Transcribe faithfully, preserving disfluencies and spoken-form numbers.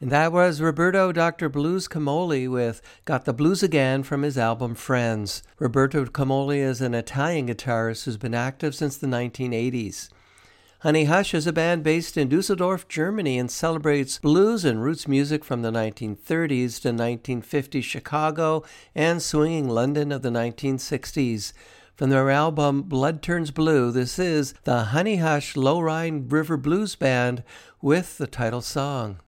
And that was Roberto Doctor Blues Camoli with Got the Blues Again from his album Friends. Roberto Camoli is an Italian guitarist who's been active since the nineteen eighties. Honey Hush is a band based in Dusseldorf, Germany, and celebrates blues and roots music from the nineteen thirties to nineteen fifties Chicago and swinging London of the nineteen sixties. From their album Blood Turns Blue, this is the Honey Hush Low Rhine River Blues Band with the title song.